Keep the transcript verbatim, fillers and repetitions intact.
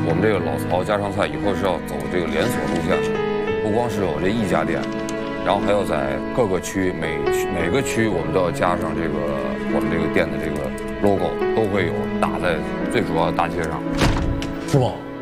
我们这个老曹家常菜以后是要走这个连锁路线的，不光是有这一家店，然后还要在各个区每每个区我们都要加上这个我们这个店的这个 logo， 都会有打在最主要的大街上。 师傅，